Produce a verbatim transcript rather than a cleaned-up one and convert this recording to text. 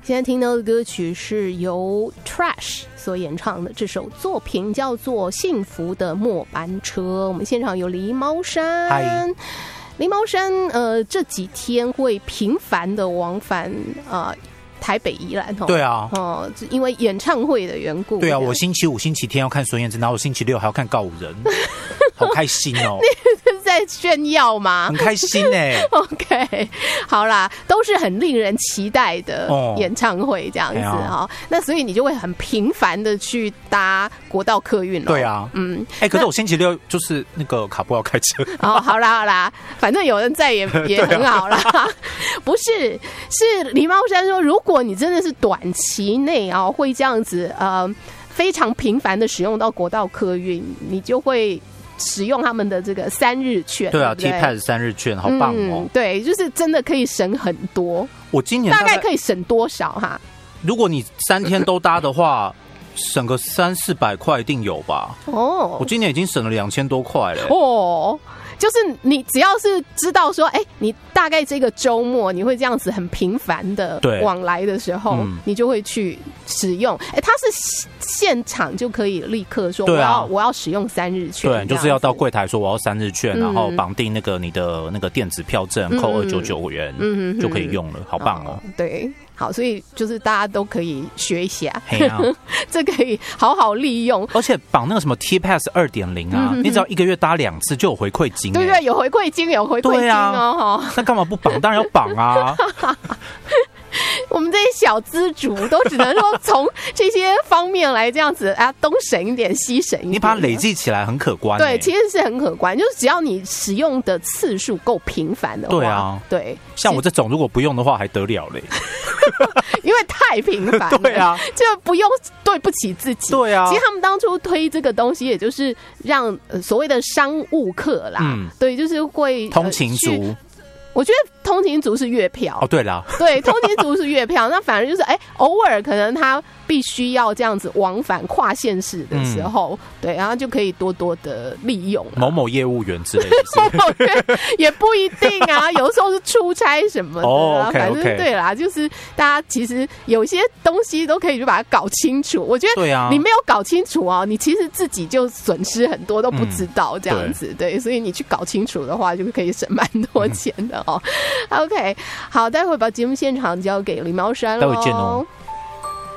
现在听到的歌曲是由 Trash 所演唱的，这首作品叫做《幸福的末班车》。我们现场有狸猫山， 嗨， 狸猫山，呃，这几天会频繁的往返呃台北宜兰， 对啊， 哦、呃，因为演唱会的缘故。 对啊，我星期五、星期天要看孙燕姿，然后我星期六还要看告五人，好开心哦！ 你是在炫耀吗？ 很开心哎、欸。 OK， 好啦，都是很令人期待的演唱会这样子哈、哦。那所以你就会很频繁的去搭国道客运了。 对啊，嗯，哎、欸，可是我星期六就是那个卡布要开车。 哦，好啦好啦，反正有人在也也很好啦。啊、不是，是狸猫山说，如果你真的是短期内啊、哦、会这样子呃非常频繁的使用到国道客运，你就会使用他们的这个三日券。 对啊 ，T Pass 三日券好棒哦、嗯。 对，就是真的可以省很多。 我今年大, 大概可以省多少哈？ 如果你三天都搭的话，省个三四百块一定有吧？哦，我今年已经省了两千多块了、欸。哦。 就是你只要是知道说，哎、欸，你大概这个周末你会这样子很频繁的往来的时候，嗯、你就会去使用。哎、欸，它是现场就可以立刻说，我要、啊、我要使用三日券。 对，就是要到柜台说我要三日券，嗯、然后绑定那个你的那个电子票证，扣二九九元，嗯，就可以用了，好棒哦。 哦对。好，所以就是大家都可以学一下，啊、这可以好好利用。 而且绑那个什么 T Pass 二点零啊，嗯、你只要一个月搭两次就有回馈金、欸， 对对，有回馈金，有回馈金哦。 啊、那干嘛不绑？当然要绑啊。 我们这些小资主都只能说从这些方面来这样子啊，东省一点西省一点， 你把它累积起来很可观、欸。 对，其实是很可观，就是只要你使用的次数够频繁的话， 对啊， 对， 像我这种如果不用的话还得了嘞， 因为太频繁了， 对啊， 就不用对不起自己， 对啊。 其实他们当初推这个东西，也就是让、呃、所谓的商务客啦，嗯，对，就是会通勤族。呃我觉得通勤族是月票哦，对啦， 对，通勤族是月票，那反而就是哎，偶尔可能他必须要这样子往返跨县市的时候，嗯、对，然后就可以多多的利用某某业务员之类的， 某某也不一定啊，有时候是出差什么的、啊， 哦 okay, 反正对啦，就是大家其实有些东西都可以去把它搞清楚。我觉得对啊，你没有搞清楚啊，你其实自己就损失很多，都不知道这样子，嗯、对, 对，所以你去搞清楚的话，就可以省蛮多钱的哦。嗯、OK， 好，待会把节目现场交给狸猫山喽， 待会见哦。